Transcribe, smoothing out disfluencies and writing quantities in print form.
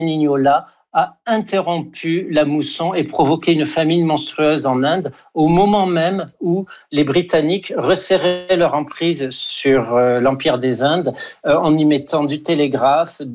Niño-là a interrompu la mousson et provoqué une famine monstrueuse en Inde au moment même où les Britanniques resserraient leur emprise sur l'Empire des Indes en y mettant du télégraphe,